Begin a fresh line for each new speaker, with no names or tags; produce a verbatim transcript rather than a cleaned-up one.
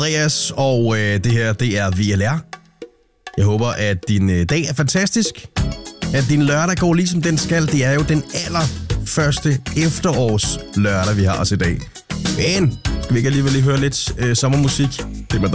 Andreas, og øh, det her, det er V L R. Jeg håber, at din øh, dag er fantastisk. At din lørdag går ligesom den skal. Det er jo den allerførste efterårs lørdag, vi har os i dag. Men skal vi ikke alligevel lige høre lidt øh, sommermusik? Det er med